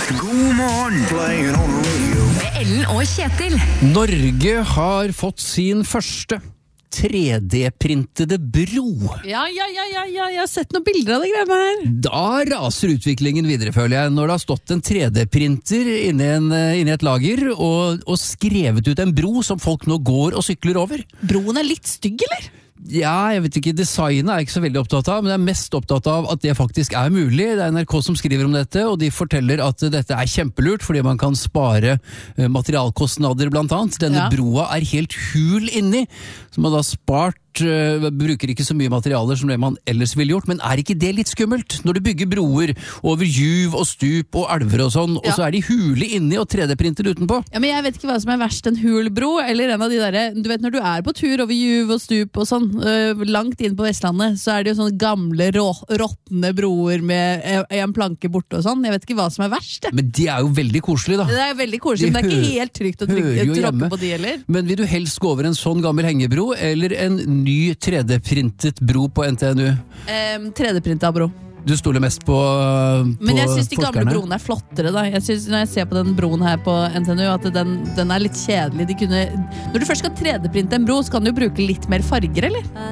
God morgen. Playing on the radio. Med Ellen og Kjetil. Norge har fått sin første 3D-printede bro. Ja, jeg har sett noen bilder av det greiene her. Da raser utviklingen videre, føler jeg, når det har stått en 3D-printer inne i et lager og skrevet ut en bro som folk nå går og sykler over. Broen er litt stygg, eller? Ja, jeg vet ikke, designet er jeg ikke så veldig opptatt av, men jeg er mest opptatt av at det faktisk er mulig. Det er NRK som skriver om dette, og de forteller at dette er kjempelurt, fordi man kan spare materialkostnader blant annet. Denne broa er helt hul inni, som man da spart, bruker ikke så mye materialer som det man ellers ville gjort, men er ikke det litt skummelt? Når du bygger broer over juv og stup og elver og sånn, og så er de hule inni og 3D-printer utenpå. Ja, men jeg vet ikke hva som er verst, en hul bro, eller en av de der, du vet når du er på tur over juv og stup og sånn, langt inn på Vestlandet, så er det jo sånne gamle, råtne broer med en planke borte og sånn. Jeg vet ikke hva som er verst. Men de er jo veldig koselige, da. Det er veldig koselig, men det er ikke helt trygt å tråkke på de, eller? Men vil du helst gå over en sånn gammel hengebro, eller en ny 3D-printet bro på NTNU? 3D-printet bro. Du stoler mest på forskerne? Men jeg synes de gamle broene er flottere da. Jeg synes, når jeg ser på den broen her på NTNU, at den er litt kjedelig. Når du først skal 3D-printe en bro, så kan du jo bruke litt mer farger, eller?